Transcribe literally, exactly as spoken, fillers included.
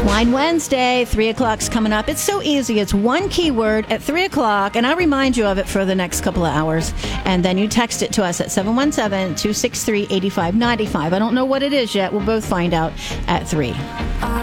Wine Wednesday, three o'clock's coming up. It's so easy. It's one keyword at three o'clock, and I'll remind you of it for the next couple of hours. And then you text it to us at seven one seven, two six three, eight five nine five. I don't know what it is yet. We'll both find out at three.